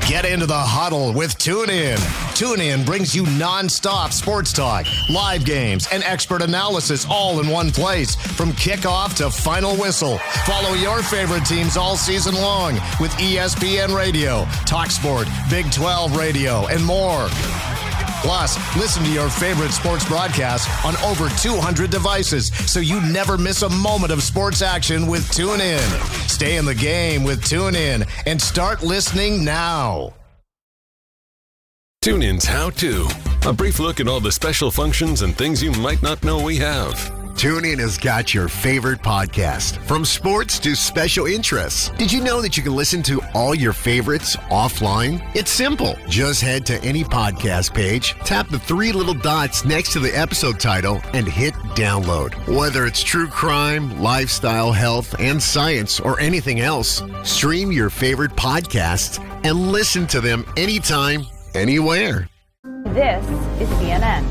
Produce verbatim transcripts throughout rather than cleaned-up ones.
Get into the huddle with TuneIn. TuneIn brings you non-stop sports talk, live games, and expert analysis all in one place. From kickoff to final whistle, follow your favorite teams all season long with E S P N Radio, TalkSport, Big twelve Radio, and more. Plus, listen to your favorite sports broadcasts on over two hundred devices so you never miss a moment of sports action with TuneIn. Stay in the game with TuneIn and start listening now. TuneIn's How To. A brief look at all the special functions and things you might not know we have. TuneIn has got your favorite podcast, from sports to special interests. Did you know that you can listen to all your favorites offline? It's simple. Just head to any podcast page, tap the three little dots next to the episode title, and hit download. Whether it's true crime, lifestyle, health, and science, or anything else, stream your favorite podcasts and listen to them anytime, anywhere. This is C N N.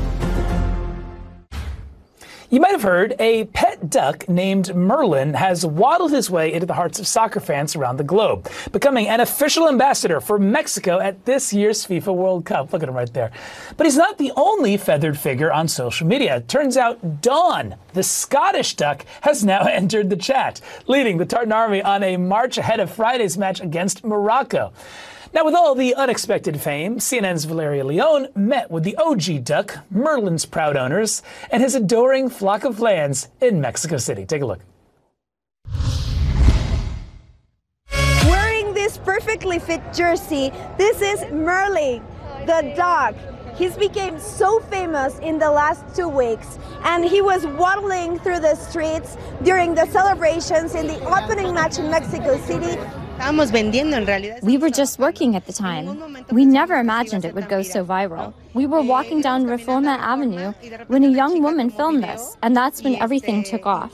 You might have heard a pet duck named Merlin has waddled his way into the hearts of soccer fans around the globe, becoming an official ambassador for Mexico at this year's FIFA World Cup. Look at him right there. But he's not the only feathered figure on social media. It turns out Dawn, the Scottish duck, has now entered the chat, leading the Tartan Army on a march ahead of Friday's match against Morocco. Now, with all the unexpected fame, C N N's Valeria Leon met with the O G duck, Merlin's proud owners, and his adoring flock of lambs in Mexico City. Take a look. Wearing this perfectly fit jersey, this is Merlin, the dog. He's became so famous in the last two weeks, and he was waddling through the streets during the celebrations in the opening match in Mexico City. We were just working at the time. We never imagined it would go so viral. We were walking down Reforma Avenue when a young woman filmed us, and that's when everything took off.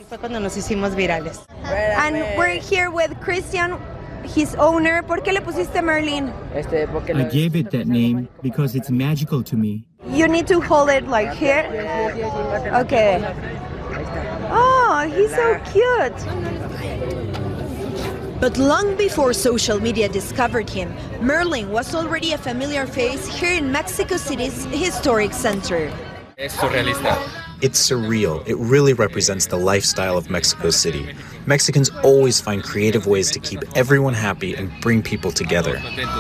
And we're here with Christian, his owner. ¿Por qué le pusiste Merlin? I gave it that name because it's magical to me. You need to hold it like here. Okay. Oh, he's so cute. But long before social media discovered him, Merlin was already a familiar face here in Mexico City's historic center. It's surreal. It really represents the lifestyle of Mexico City. Mexicans always find creative ways to keep everyone happy and bring people together.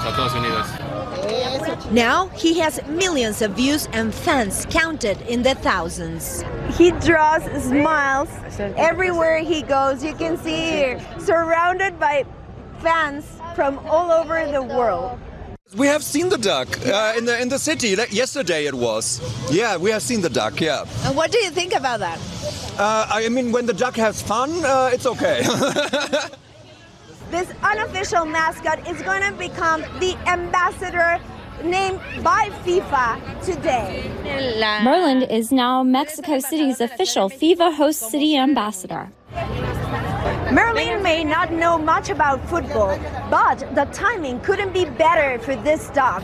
Now he has millions of views and fans counted in the thousands. He draws smiles everywhere he goes. You can see here, surrounded by fans from all over the world. We have seen the duck uh, in the in the city. Yesterday it was. Yeah, we have seen the duck. Yeah. And what do you think about that? Uh, I mean, when the duck has fun, uh, it's okay. This unofficial mascot is going to become the ambassador named by FIFA today. Merlin is now Mexico City's official FIFA host city ambassador. Merlin may not know much about football, but the timing couldn't be better for this dog.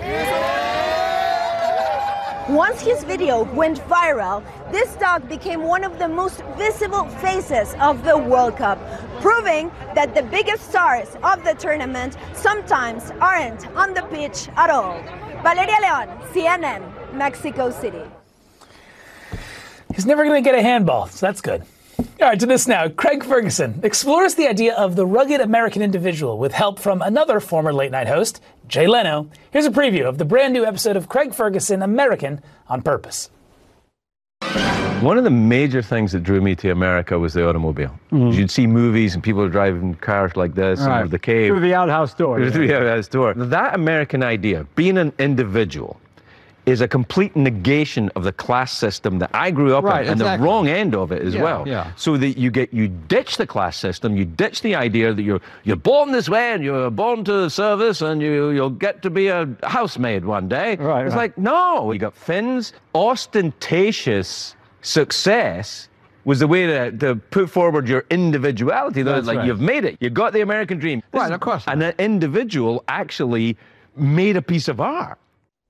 Once his video went viral, this dog became one of the most visible faces of the World Cup, proving that the biggest stars of the tournament sometimes aren't on the pitch at all. Valeria Leon, C N N, Mexico City. He's never going to get a handball, so that's good. All right, to this now. Craig Ferguson explores the idea of the rugged American individual with help from another former late-night host, Jay Leno. Here's a preview of the brand new episode of Craig Ferguson, American on Purpose. One of the major things that drew me to America was the automobile. Mm-hmm. You'd see movies and people driving cars like this, right, and the cave. Through the outhouse door. Through yeah. the outhouse door. That American idea, being an individual, is a complete negation of the class system that I grew up right, in, and exactly. the wrong end of it as yeah, well. Yeah. So that you get, you ditch the class system, you ditch the idea that you're you're born this way and you're born to the service and you you'll get to be a housemaid one day. Right, it's right. like, no, you got Finn's ostentatious success was the way to, to put forward your individuality. Though, like right. You've made it. You got the American dream. This right, of course. And an individual actually made a piece of art.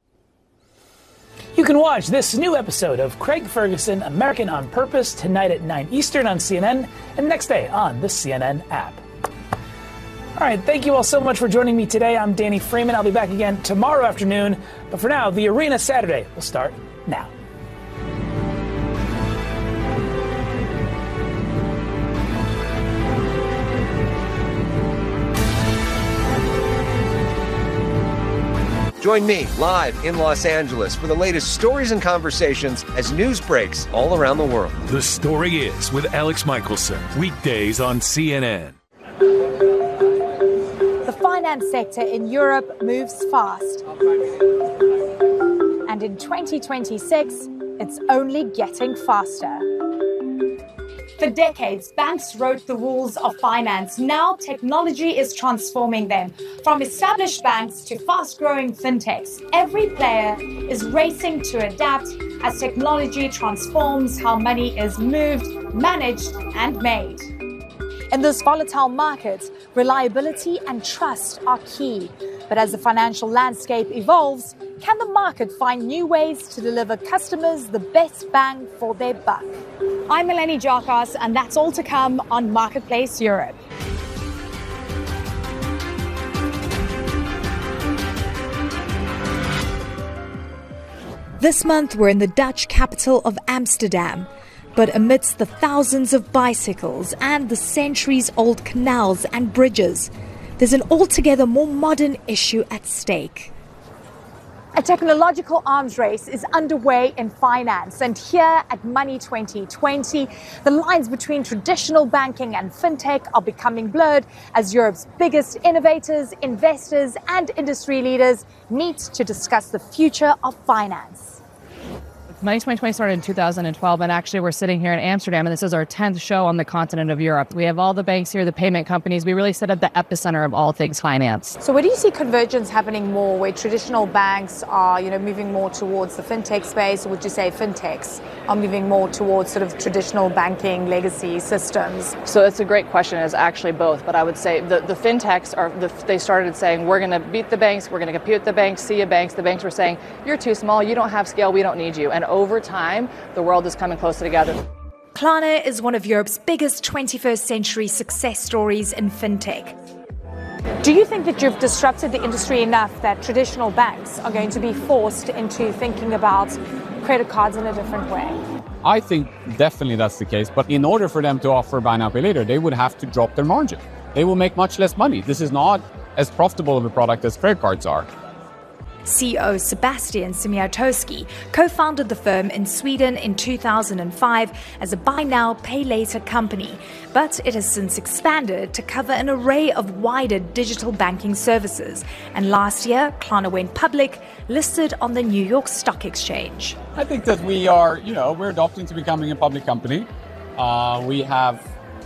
You can watch this new episode of Craig Ferguson, American on Purpose, tonight at nine Eastern on C N N and next day on the C N N app. All right, thank you all so much for joining me today. I'm Danny Freeman. I'll be back again tomorrow afternoon. But for now, the Arena Saturday will start now. Join me live in Los Angeles for the latest stories and conversations as news breaks all around the world. The Story Is with Alex Michelson, weekdays on C N N. The finance sector in Europe moves fast. And in twenty twenty-six, it's only getting faster. For decades, banks wrote the rules of finance. Now technology is transforming them. From established banks to fast-growing fintechs, every player is racing to adapt as technology transforms how money is moved, managed, and made. In this volatile market, reliability and trust are key. But as the financial landscape evolves, can the market find new ways to deliver customers the best bang for their buck? I'm Eleni Giarkas, and that's all to come on Marketplace Europe. This month, we're in the Dutch capital of Amsterdam. But amidst the thousands of bicycles and the centuries-old canals and bridges, there's an altogether more modern issue at stake. A technological arms race is underway in finance, and here at Money twenty twenty, the lines between traditional banking and fintech are becoming blurred as Europe's biggest innovators, investors, and industry leaders meet to discuss the future of finance. Money twenty twenty started in two thousand twelve, and actually we're sitting here in Amsterdam, and this is our tenth show on the continent of Europe. We have all the banks here, the payment companies. We really sit at the epicenter of all things finance. So where do you see convergence happening more, where traditional banks are, you know, moving more towards the fintech space, or would you say fintechs are moving more towards sort of traditional banking legacy systems? So it's a great question. It's actually both, but I would say the, the fintechs are, the, they started saying, we're going to beat the banks, we're going to compete with the banks, see you banks. The banks were saying, you're too small, you don't have scale, we don't need you. And over time, the world is coming closer together. Klarna is one of Europe's biggest twenty-first century success stories in fintech. Do you think that you've disrupted the industry enough that traditional banks are going to be forced into thinking about credit cards in a different way? I think definitely that's the case. But in order for them to offer buy now, pay later, they would have to drop their margin. They will make much less money. This is not as profitable of a product as credit cards are. C E O Sebastian Simiatowski co-founded the firm in Sweden in two thousand five as a buy now, pay later company, but it has since expanded to cover an array of wider digital banking services. And last year, Klarna went public, listed on the New York Stock Exchange. I think that we are, you know, we're adopting to becoming a public company. Uh, we have,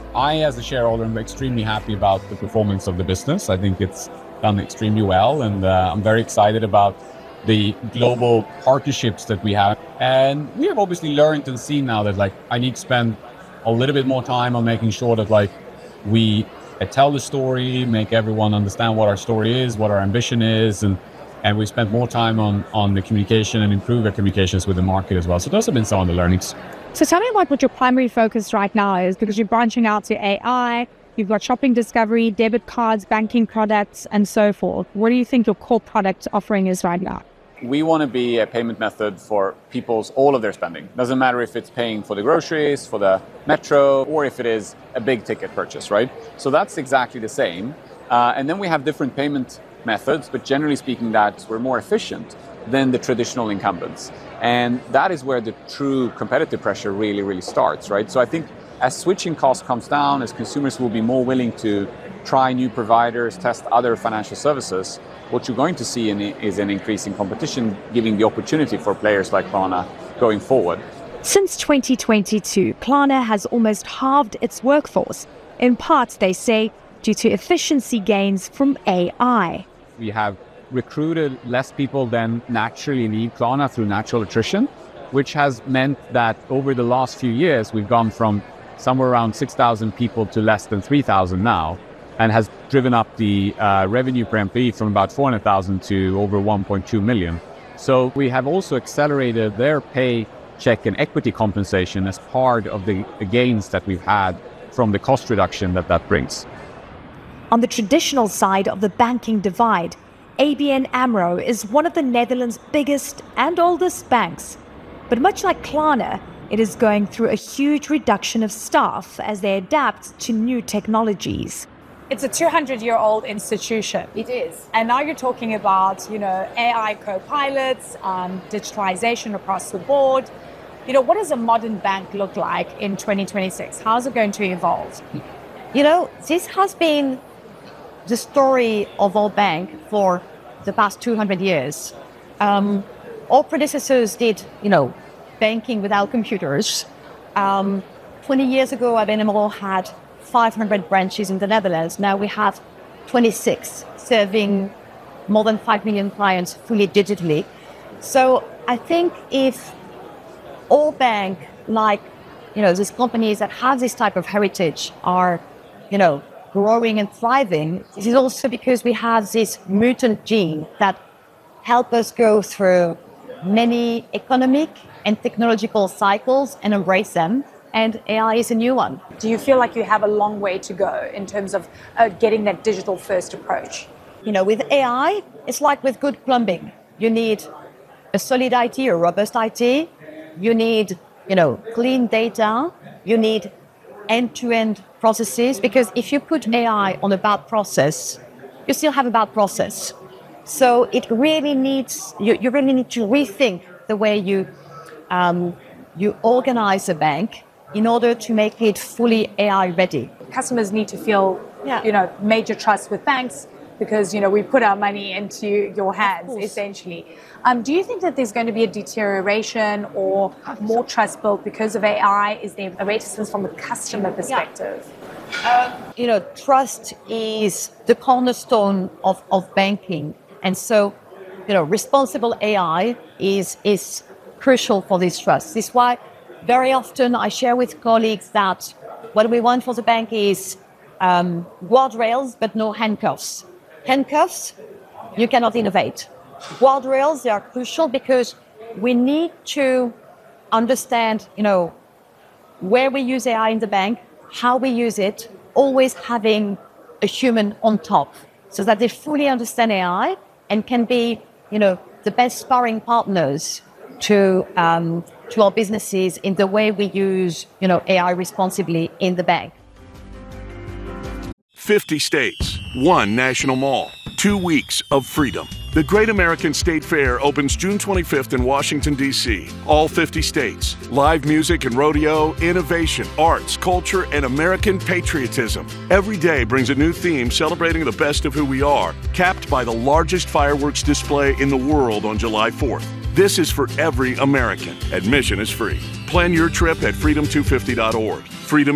I as a shareholder am extremely happy about the performance of the business. I think it's done extremely well, and uh, I'm very excited about the global partnerships that we have. And we have obviously learned and seen now that like I need to spend a little bit more time on making sure that like we uh, tell the story, make everyone understand what our story is, what our ambition is, and and we spent more time on on the communication and improve our communications with the market as well. So those have been some of the learnings. So tell me about what your primary focus right now is, because you're branching out to A I. You've got shopping discovery, debit cards, banking products, and so forth. What do you think your core product offering is right now? We want to be a payment method for people's all of their spending. Doesn't matter if it's paying for the groceries, for the metro, or if it is a big ticket purchase, right? So that's exactly the same. Uh, and then we have different payment methods, but generally speaking, that we're more efficient than the traditional incumbents. And that is where the true competitive pressure really, really starts, right? So I think as switching cost comes down, as consumers will be more willing to try new providers, test other financial services, what you're going to see in is an increasing competition, giving the opportunity for players like Klarna going forward. Since twenty twenty-two, Klarna has almost halved its workforce, in part, they say, due to efficiency gains from A I. We have recruited less people than naturally leave Klarna through natural attrition, which has meant that over the last few years, we've gone from somewhere around six thousand people to less than three thousand now, and has driven up the uh, revenue per employee from about four hundred thousand to over one point two million. So we have also accelerated their pay, check, and equity compensation as part of the, the gains that we've had from the cost reduction that that brings. On the traditional side of the banking divide, A B N AMRO is one of the Netherlands' biggest and oldest banks. But much like Klarna, it is going through a huge reduction of staff as they adapt to new technologies. It's a two hundred year old institution. It is. And now you're talking about, you know, A I co-pilots, um, digitalization across the board. You know, what does a modern bank look like in twenty twenty-six? How's it going to evolve? You know, this has been the story of our bank for the past two hundred years. Um, our predecessors did, you know, banking without computers. Um, twenty years ago, A B N AMRO had five hundred branches in the Netherlands. Now we have twenty-six, serving more than five million clients fully digitally. So I think if all bank, like, you know, these companies that have this type of heritage are, you know, growing and thriving, this is also because we have this mutant gene that help us go through many economic and technological cycles and embrace them. And A I is a new one. Do you feel like you have a long way to go in terms of uh, getting that digital first approach? You know, with A I, it's like with good plumbing. You need a solid I T, a robust I T. You need, you know, clean data. You need end-to-end processes, because if you put A I on a bad process, you still have a bad process. So it really needs, you, you really need to rethink the way you um, you organize a bank in order to make it fully A I ready. Customers need to feel, yeah. you know, major trust with banks because, you know, we put our money into your hands, essentially. Um, do you think that there's going to be a deterioration or more trust built because of A I? Is there a reticence from a customer perspective? Yeah. Um, you know, trust is the cornerstone of, of banking. And so, you know, responsible A I is is crucial for this trust. This is why very often I share with colleagues that what we want for the bank is um, guardrails, but no handcuffs. Handcuffs, you cannot innovate. Guardrails, they are crucial because we need to understand, you know, where we use A I in the bank, how we use it, always having a human on top so that they fully understand A I and can be, you know, the best sparring partners to um, to our businesses in the way we use, you know, A I responsibly in the bank. fifty states, one national mall, two weeks of freedom. The Great American State Fair opens June twenty-fifth in Washington, D C All fifty states. Live music and rodeo, innovation, arts, culture, and American patriotism. Every day brings a new theme celebrating the best of who we are, capped by the largest fireworks display in the world on July fourth. This is for every American. Admission is free. Plan your trip at freedom two fifty dot org. Freedom